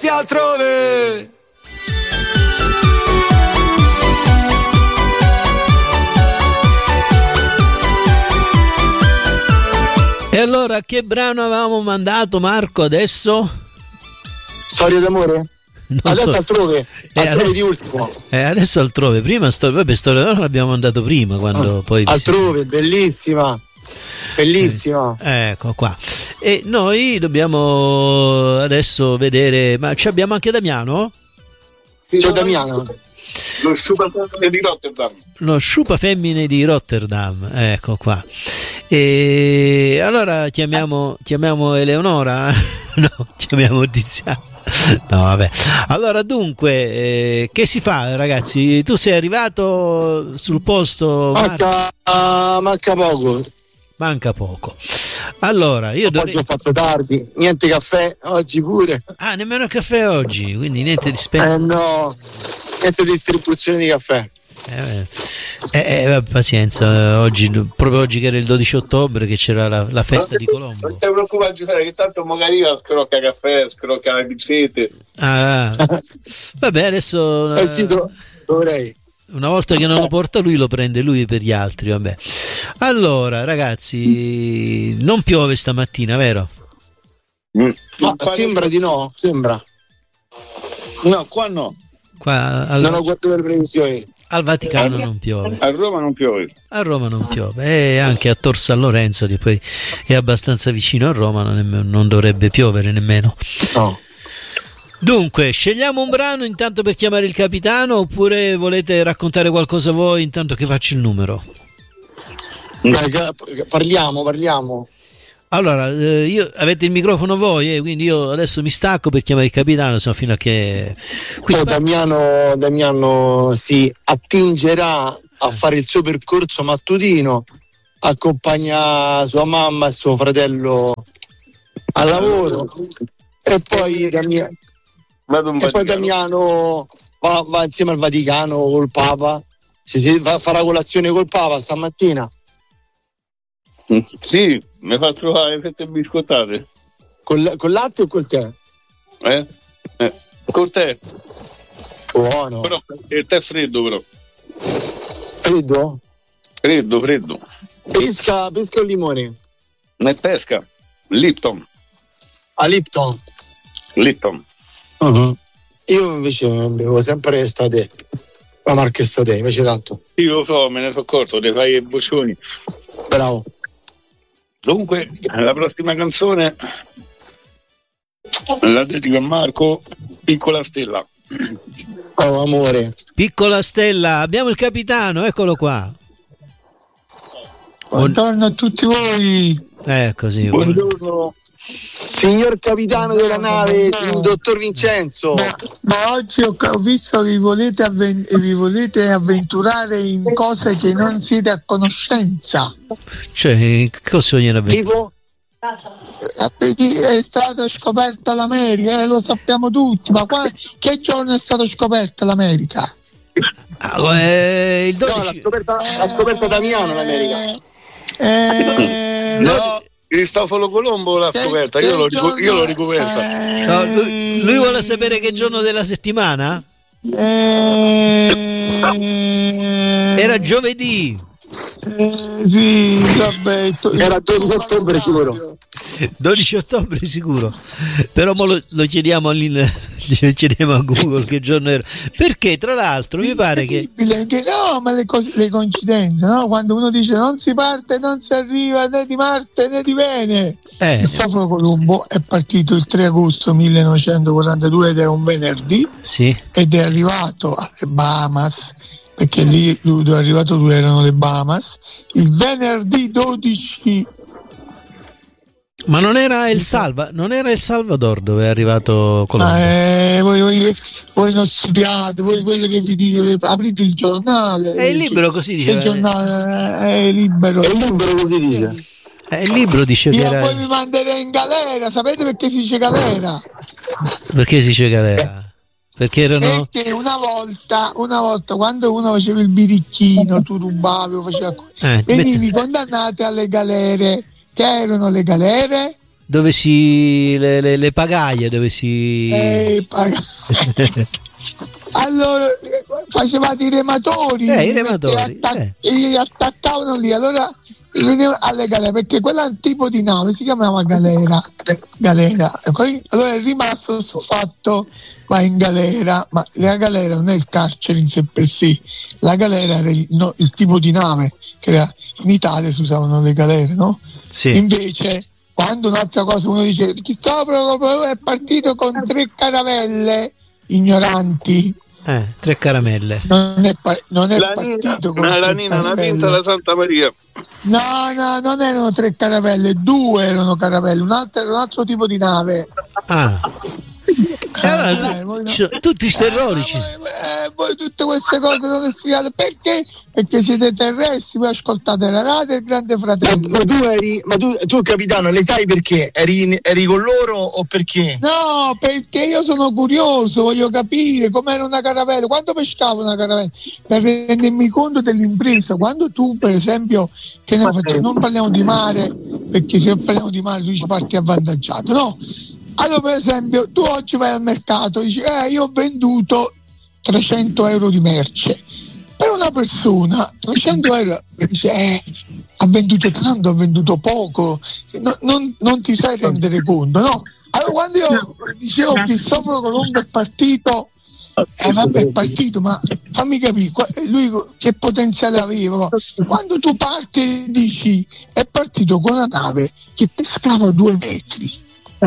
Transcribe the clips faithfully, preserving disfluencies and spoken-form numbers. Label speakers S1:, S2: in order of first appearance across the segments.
S1: persi altrove.
S2: E allora che brano avevamo mandato, Marco, adesso?
S3: Storia d'amore?
S2: Non
S3: adesso
S2: so.
S3: altrove,
S2: Eh,
S3: altrove
S2: adesso,
S3: di ultimo.
S2: Eh, adesso altrove, prima sto, vabbè, Storia d'amore l'abbiamo mandato prima, quando
S3: Ah,
S2: poi...
S3: altrove, bellissima, bellissima.
S2: Eh, ecco qua. E noi dobbiamo adesso vedere, ma ci abbiamo anche Damiano?
S3: C'è Damiano.
S4: Lo sciupa femmine di Rotterdam.
S2: Lo sciupa femmine di Rotterdam, ecco qua. E allora chiamiamo, chiamiamo Eleonora? No, chiamiamo Tiziano. No, vabbè. Allora, dunque, eh, che si fa, ragazzi? Tu sei arrivato sul posto?
S3: Manca, uh, manca poco.
S2: Manca poco. Allora, io dovrei...
S3: Oggi ho fatto tardi, niente caffè, oggi pure.
S2: Ah, nemmeno caffè oggi, quindi niente di spesa.
S3: Eh no, niente distribuzione di caffè.
S2: Eh, eh, eh, pazienza, oggi, proprio oggi che era il dodici ottobre, che c'era la, la festa di Colombo.
S4: Non ti preoccupare, Giuseppe, che tanto magari io scrocca caffè, scrocca le pizzette.
S2: Ah, vabbè, adesso
S3: Eh sì, do- dovrei.
S2: una volta che non lo porta lui, lo prende lui per gli altri, vabbè. Allora, ragazzi, non piove stamattina, vero?
S3: Mm. Ma sembra di no, sembra. No, qua no.
S2: Qua al,
S3: non ho guardato le previsioni.
S2: Al Vaticano non piove.
S4: A Roma non piove.
S2: A Roma non piove. E anche a Tor San Lorenzo, che poi è abbastanza vicino a Roma, non, non dovrebbe piovere nemmeno.
S3: No.
S2: Dunque, scegliamo un brano intanto per chiamare il capitano, oppure volete raccontare qualcosa voi intanto che faccio il numero?
S3: Parliamo, parliamo.
S2: Allora, eh, io, avete il microfono voi, eh, quindi io adesso mi stacco per chiamare il capitano, insomma, fino a che...
S3: Qui... Oh, Damiano, Damiano si attingerà a fare il suo percorso mattutino, accompagna sua mamma e suo fratello al lavoro e poi Damiano, e poi Damiano va, va insieme al Vaticano col Papa, si, si fa, farà colazione col Papa stamattina.
S4: Sì, mi fa trovare fette biscottate.
S3: Col, col latte o col tè?
S4: Eh? eh. Col tè.
S3: Buono.
S4: Però il tè freddo però.
S3: Freddo?
S4: Freddo, freddo.
S3: Pesca, pesca o limone?
S4: Non è pesca. Lipton.
S3: A Lipton?
S4: Lipton.
S3: Uh-huh. Io invece bevo sempre estate. La marca estate, invece tanto.
S4: Io lo so, me ne sono accorto, te fai i boccioni.
S3: Bravo.
S4: Dunque, la prossima canzone la dedico a Marco, Piccola Stella.
S3: Oh, amore.
S2: Piccola Stella, abbiamo il capitano, eccolo qua.
S5: Buongiorno a tutti voi.
S2: Eh, così.
S4: Buongiorno.
S3: Signor capitano della nave, il dottor Vincenzo.
S5: Ma, ma oggi ho, ho visto che vi volete, avven- vi volete avventurare in cose che non siete a conoscenza.
S2: Cioè, cosa vogliono avventurare?
S3: Tipo?
S5: È stata scoperta l'America, eh, lo sappiamo tutti, ma qua, che giorno è stata scoperta l'America?
S2: Ah, eh, il dodici...
S3: No, l'ha scoperta, l'ha scoperta Damiano l'America.
S5: Eh,
S4: No, Cristoforo Colombo l'ha scoperta, io l'ho, ricu- io l'ho ricoperta.
S5: Eh,
S2: no, lui, lui vuole sapere che giorno della settimana?
S5: Eh,
S2: Era giovedì.
S5: Eh, sì, vabbè, to-
S3: Era dodici ottobre sicuro.
S2: dodici ottobre sicuro. Però mo lo, lo chiediamo all'in... lo chiediamo a Google che giorno era. Perché tra l'altro mi pare che...
S5: che no, ma le, cose, le coincidenze, no? Quando uno dice non si parte, non si arriva né di Marte né di Vene.
S2: Eh.
S5: Cristoforo Colombo è partito il tre agosto millenovecentoquarantadue ed era un venerdì,
S2: sì,
S5: ed è arrivato alle Bahamas, perché lì lui, dove è arrivato lui erano le Bahamas, il venerdì dodici.
S2: ma non era il Salva, non era il Salvador dove è arrivato Colombo?
S5: Eh, voi, voi, voi non studiate, voi quello che vi dico, aprite il giornale.
S2: È il libro, così dice.
S5: Il giornale è libero.
S3: È il libro così dice.
S2: È il libro dice che
S5: Io
S2: era...
S5: poi vi manderei in galera, sapete perché si dice galera?
S2: Perché si dice galera? Perché erano...
S5: Perché una volta, una volta quando uno faceva il birichino, tu rubavi o faceva così,
S2: Eh,
S5: venivi condannati alle galere. Che erano le galere?
S2: dove si le, le, le pagaie dove si
S5: eh, pag- allora facevate i rematori,
S2: eh, i rematori attac-
S5: eh. e li attaccavano lì, allora venivano alle galere, perché quella tipo di nave si chiamava galera galera e poi, allora è rimasto questo fatto, va in galera, ma la galera non è il carcere in sé per sé, la galera era il, no, il tipo di nave che era, in Italia si usavano le galere, no?
S2: Sì.
S5: Invece quando un'altra cosa uno dice Cristoforo è partito con tre caravelle, ignoranti,
S2: eh, tre caramelle,
S5: non è, par- non è
S4: la
S5: partito
S4: Nina,
S5: con
S4: la
S5: tre
S4: Nina, la
S5: caravelle.
S4: Pinta, la Santa Maria.
S5: No, no, non erano tre caravelle, due erano caravelle, un altro era un altro tipo di nave.
S2: ah
S5: Eh,
S2: allora,
S5: eh, voi no.
S2: ci sono tutti sti errori,
S5: Eh,
S2: ci-
S5: ma voi, eh, voi tutte queste cose non le spiegate perché? Perché siete terrestri, voi ascoltate la radio e il Grande
S3: Ma,
S5: Fratello.
S3: ma tu eri, ma tu, tu capitano, le sai perché? Eri, in- eri con loro o perché?
S5: No, perché io sono curioso, voglio capire com'era una caravella, quando pescavo una caravella, per rendermi conto dell'impresa. Quando tu, per esempio, che ne faccio, non parliamo di mare, perché se parliamo di mare tu ci parti avvantaggiato, no? Allora, per esempio, tu oggi vai al mercato e dici, eh, io ho venduto trecento euro di merce. Per una persona, trecento euro, dice, eh, ha venduto tanto, ha venduto poco, no, non, non ti sai rendere conto, no? Allora, quando io dicevo Cristoforo Colombo è partito, eh, vabbè, è partito, ma fammi capire, lui che potenziale aveva? Quando tu parti e dici, è partito con una nave che pescava due metri,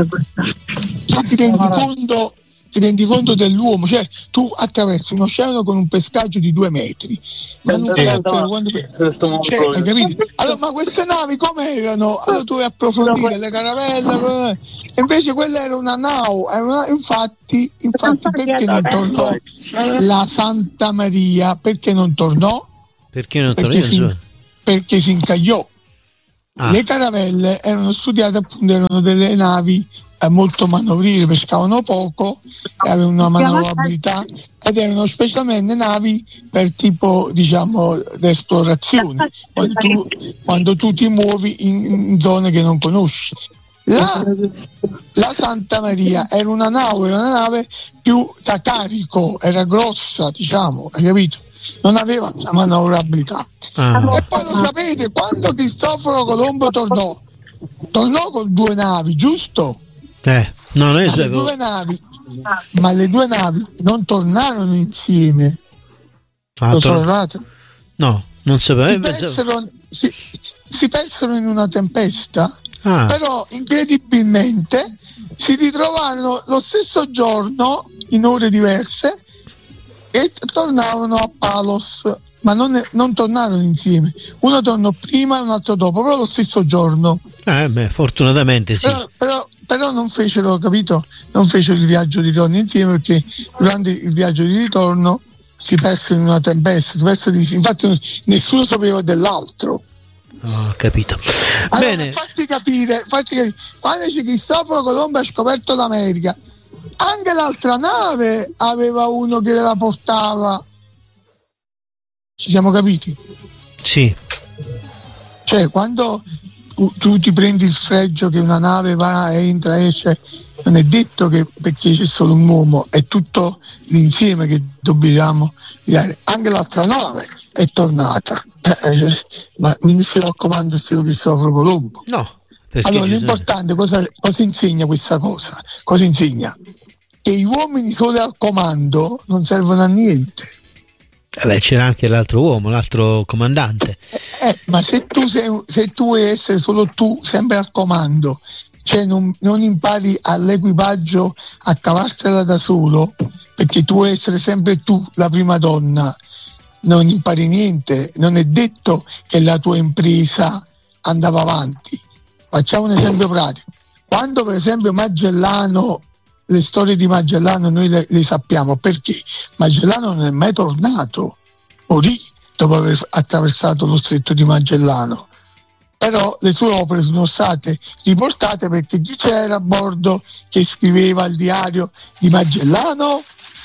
S5: cioè ti rendi conto, ti rendi conto dell'uomo, cioè tu attraversi un oceano con un pescaggio di due metri, ma non quando... cioè, hai capito? Allora, ma queste navi com'erano? Allora tu vai a approfondire le caravelle, e invece quella era una nao, era una... infatti, infatti perché non tornò la Santa Maria? Perché non tornò?
S2: perché non
S5: Perché si,
S2: torna?
S5: perché si incagliò.
S2: Ah.
S5: Le caravelle erano studiate, appunto, erano delle navi eh, molto manovrili, pescavano poco, avevano una manovrabilità ed erano specialmente navi per tipo, diciamo, di esplorazione, quando tu, quando tu ti muovi in, in zone che non conosci. La, la Santa Maria era una nave, era una nave più da carico, era grossa, diciamo, hai capito? Non aveva la manovrabilità.
S2: Ah.
S5: E poi lo sapete, quando Cristoforo Colombo tornò, tornò con due navi, giusto?
S2: Eh, no, noi
S5: Ma le due navi, ma le due navi non tornarono insieme.
S2: ah,
S5: Lo
S2: tor-
S5: trovate?
S2: no, non sapevo.
S5: Si
S2: eh, pensavo-
S5: persero, si, si persero in una tempesta,
S2: Ah,
S5: però incredibilmente si ritrovarono lo stesso giorno, in ore diverse, e tornarono a Palos, ma non, non tornarono insieme. Uno tornò prima e un altro dopo, però lo stesso giorno.
S2: eh, beh, fortunatamente sì.
S5: Però, però, però non fecero, capito? Non fecero il viaggio di ritorno insieme, perché durante il viaggio di ritorno si persero in una tempesta, si persero di... infatti nessuno sapeva dell'altro.
S2: Ho capito.
S5: Allora,
S2: Bene.
S5: fatti capire, fatti capire, quando c'è Cristoforo Colombo ha scoperto l'America, anche l'altra nave aveva uno che la portava. Ci siamo capiti?
S2: Sì.
S5: Cioè, quando tu, tu ti prendi il fregio che una nave va, entra, esce, non è detto che perché c'è solo un uomo, è tutto l'insieme che dobbiamo dire. Anche l'altra nave è tornata, eh, eh, ma mi si raccomando il Cristoforo Colombo.
S2: No. Perché
S5: Allora,
S2: bisogna-
S5: l'importante cosa, cosa insegna questa cosa? Cosa insegna? Che gli uomini soli al comando non servono a niente.
S2: Eh beh, c'era anche l'altro uomo, l'altro comandante.
S5: Eh, ma se tu, sei, se tu vuoi essere solo tu, sempre al comando, cioè non, non impari all'equipaggio a cavarsela da solo, perché tu vuoi essere sempre tu la prima donna, non impari niente, non è detto che la tua impresa andava avanti. Facciamo un esempio pratico. Quando per esempio Magellano, le storie di Magellano noi le, le sappiamo, perché Magellano non è mai tornato, morì dopo aver attraversato lo stretto di Magellano, però le sue opere sono state riportate perché chi c'era a bordo che scriveva il diario di Magellano?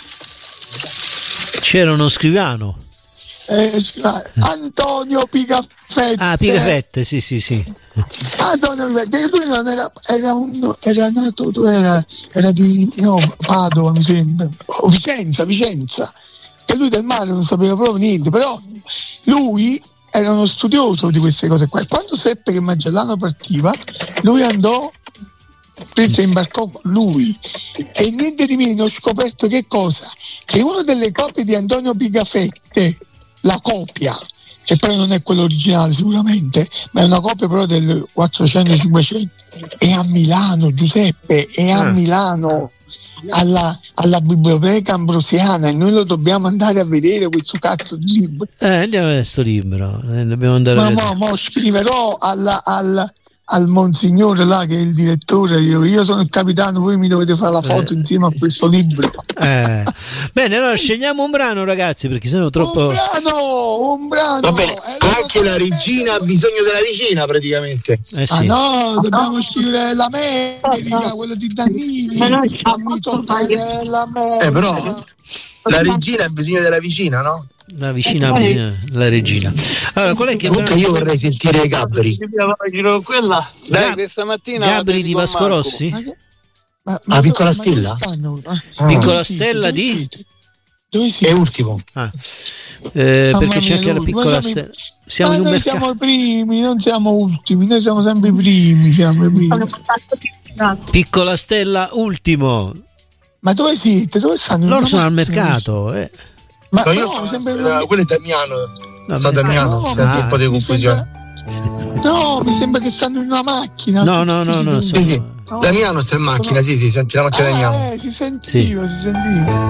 S2: C'era uno scrivano.
S5: Eh, Antonio Pigafetta.
S2: Ah, Pigafetta, sì, sì, sì.
S5: Antonio Piperno, che lui non era, era, un, era nato, dove era? Era di no, Padova, mi sembra, o Vicenza, Vicenza. E lui del mare non sapeva proprio niente, però lui era uno studioso di queste cose qua. E quando seppe che Magellano partiva, lui andò, presto imbarcò con lui, e niente di meno ho scoperto che cosa? Che una delle copie di Antonio Pigafetta, la copia, che però non è quello originale sicuramente, ma è una copia però del quattrocento cinquecento, è a Milano, Giuseppe, è a
S2: Ah.
S5: Milano. Alla, alla biblioteca ambrosiana, e noi lo dobbiamo andare a vedere questo cazzo di libro.
S2: Eh, andiamo a vedere sto libro, eh, dobbiamo andare a
S5: Ma
S2: vedere.
S5: mo, mo scriverò alla, al, al monsignore là che è il direttore, io, io sono il capitano, voi mi dovete fare la foto
S2: Eh.
S5: insieme a questo libro.
S2: Eh. Bene, allora scegliamo un brano, ragazzi, perché sennò troppo.
S5: Un brano, un brano.
S3: Vabbè,
S5: E allora
S3: anche la regina ha bisogno della vicina praticamente.
S2: Eh
S5: Ah
S2: sì.
S5: no, dobbiamo scrivere l'America, quello di Dannini. Fammi toccare l'America.
S3: Eh, però la regina ha bisogno della vicina, no?
S2: La vicina, vicina, la regina. Allora, qual è che
S3: Comunque io vorrei sentire Gabri.
S4: Quella. Dai,
S2: Gab-
S4: questa mattina.
S2: Gabri
S4: la
S2: di
S4: dedico a
S2: Vasco
S4: Marco.
S2: Rossi?
S5: Ma che- ma-
S3: Ah, Piccola
S5: ma dove
S3: Stella?
S5: stanno? Ah,
S3: Ah.
S2: Piccola
S5: dove siete?
S2: Stella
S5: Dove
S2: di?
S5: siete? Dove
S3: E
S5: siete?
S3: ultimo.
S2: Ah. Eh,
S5: Mamma
S2: perché c'è
S5: mia,
S2: anche la
S5: lui,
S2: piccola
S5: noi siamo i-
S2: stella. Siamo
S5: Ma
S2: in un
S5: noi
S2: mercato.
S5: siamo i primi, non siamo ultimi, noi siamo sempre i primi, siamo i primi.
S2: Piccola Stella ultimo.
S5: Ma dove siete? Dove stanno?
S2: Loro
S5: Una
S2: sono al
S5: macchina?
S2: mercato. Eh.
S5: Ma
S3: No,
S5: no,
S3: io-
S5: sempre
S3: eh, quello è Damiano.
S2: No,
S3: Sta
S2: me-
S3: Damiano,
S5: no,
S3: senti
S2: ma-
S3: un po' di
S5: mi
S3: confusione.
S5: sembra- No, mi sembra che stanno in una macchina.
S2: No, no,
S5: tutti
S2: no, no,
S5: seduti.
S3: Sì, sì. Damiano sta in macchina, sì, sì, senti la macchina di Damiano.
S5: Ah, eh, si sentiva, si sentiva.